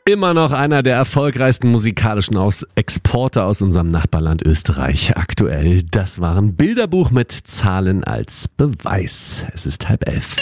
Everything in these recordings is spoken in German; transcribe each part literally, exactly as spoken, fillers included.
Immer noch einer der erfolgreichsten musikalischen aus Exporter aus unserem Nachbarland Österreich. Aktuell, das war ein Bilderbuch mit Zahlen als Beweis. Es ist halb elf.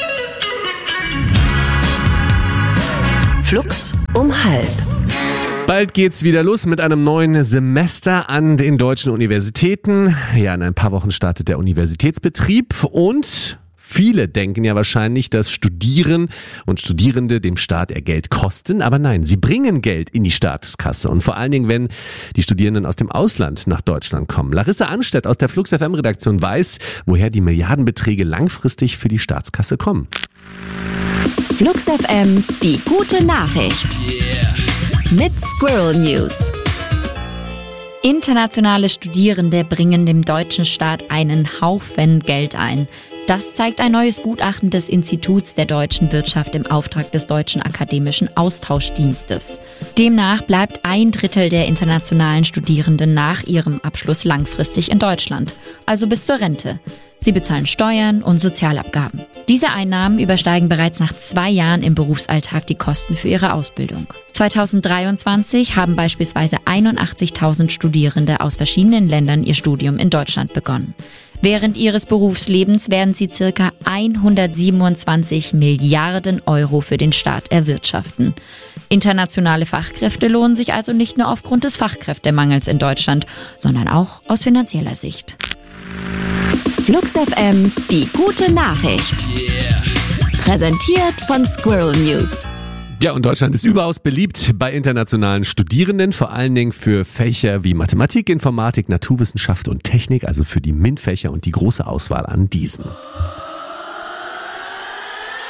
Flux um halb. Bald geht's wieder los mit einem neuen Semester an den deutschen Universitäten. Ja, in ein paar Wochen startet der Universitätsbetrieb und viele denken ja wahrscheinlich, dass Studieren und Studierende dem Staat ihr Geld kosten. Aber nein, sie bringen Geld in die Staatskasse. Und vor allen Dingen, wenn die Studierenden aus dem Ausland nach Deutschland kommen. Larissa Anstedt aus der Flux F M-Redaktion weiß, woher die Milliardenbeträge langfristig für die Staatskasse kommen. Flux F M, die gute Nachricht. Mit Squirrel News. Internationale Studierende bringen dem deutschen Staat einen Haufen Geld ein. Das zeigt ein neues Gutachten des Instituts der deutschen Wirtschaft im Auftrag des Deutschen Akademischen Austauschdienstes. Demnach bleibt ein Drittel der internationalen Studierenden nach ihrem Abschluss langfristig in Deutschland, also bis zur Rente. Sie bezahlen Steuern und Sozialabgaben. Diese Einnahmen übersteigen bereits nach zwei Jahren im Berufsalltag die Kosten für ihre Ausbildung. zweitausenddreiundzwanzig haben beispielsweise einundachtzigtausend Studierende aus verschiedenen Ländern ihr Studium in Deutschland begonnen. Während ihres Berufslebens werden sie ca. hundertsiebenundzwanzig Milliarden Euro für den Staat erwirtschaften. Internationale Fachkräfte lohnen sich also nicht nur aufgrund des Fachkräftemangels in Deutschland, sondern auch aus finanzieller Sicht. Flux F M, die gute Nachricht. Präsentiert von Squirrel News. Ja, und Deutschland ist überaus beliebt bei internationalen Studierenden, vor allen Dingen für Fächer wie Mathematik, Informatik, Naturwissenschaft und Technik, also für die MINT-Fächer und die große Auswahl an diesen.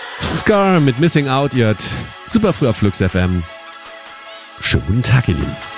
Scar mit Missing Out, ihr hört super früh auf Flux F M. Schönen guten Tag, ihr Lieben.